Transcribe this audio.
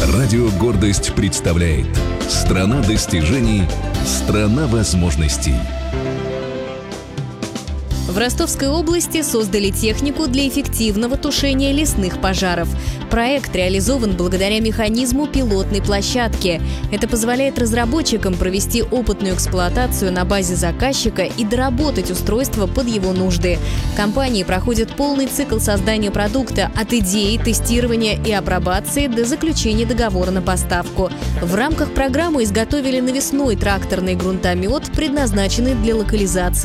Радио «Гордость» представляет «Страна достижений, страна возможностей». В Ростовской области создали технику для эффективного тушения лесных пожаров. Проект реализован благодаря механизму пилотной площадки. Это позволяет разработчикам провести опытную эксплуатацию на базе заказчика и доработать устройство под его нужды. Компании проходят полный цикл создания продукта от идеи, тестирования и апробации до заключения договора на поставку. В рамках программы изготовили навесной тракторный грунтомет, предназначенный для локализации